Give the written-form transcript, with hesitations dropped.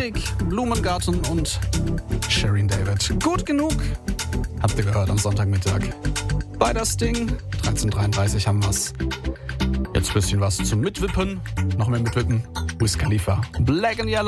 Drake, Blumengarten und Shirin David. Gut genug, habt ihr gehört am Sonntagmittag. Bei das Ding, 13:33 haben wir's. Jetzt ein bisschen was zum Mitwippen. Noch mehr mitwippen. Wiz Khalifa. Black and Yellow.